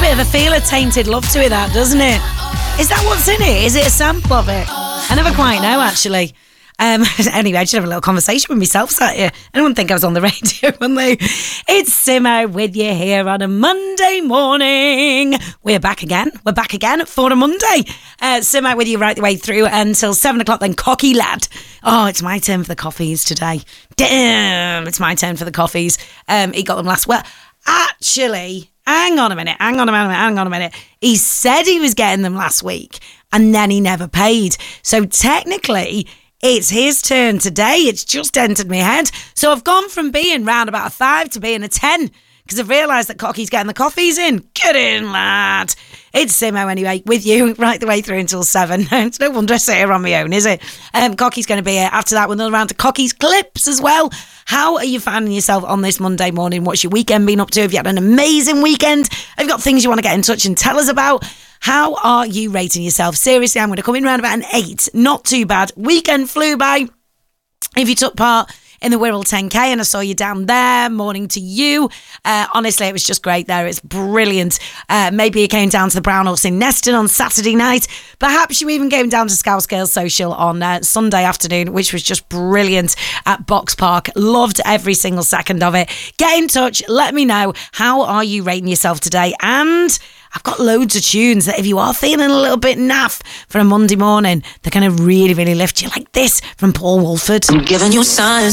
bit of a feeler-tainted love to it, that, doesn't it? Is that what's in it? Is it a sample of it? I never quite know, actually. Anyway, I just have a little conversation with myself sat here. Anyone think I was on the radio, wouldn't they? It's Simo with you here on a Monday morning. We're back again for a Monday. Simo with you right the way through until 7 o'clock, then Cocky Lad. Oh, it's my turn for the coffees today. Damn, it's my turn for the coffees. He got them last week. Actually, hang on a minute. He said he was getting them last week and then he never paid. So technically, it's his turn today. It's just entered my head. So I've gone from being round about a 5 to being a 10 because I've realised that Cocky's getting the coffees in. Get in, lad. It's Simo anyway, with you right the way through until 7. It's no wonder I sit here on my own, is it? Cocky's going to be here after that with another round of Cocky's clips as well. How are you finding yourself on this Monday morning? What's your weekend been up to? Have you had an amazing weekend? Have you got things you want to get in touch and tell us about? How are you rating yourself? Seriously, I'm going to come in around about an 8. Not too bad. Weekend flew by. If you took part in the Wirral 10K and I saw you down there, morning to you. Honestly, it was just great there. It's brilliant. Maybe you came down to the Brown Horse in Neston on Saturday night. Perhaps you even came down to Scouse Girls Social on Sunday afternoon, which was just brilliant at Box Park. Loved every single second of it. Get in touch. Let me know. How are you rating yourself today? And I've got loads of tunes that if you are feeling a little bit naff for a Monday morning, they're going to really, really lift you, like this from Paul Woolford. I'm giving you signs.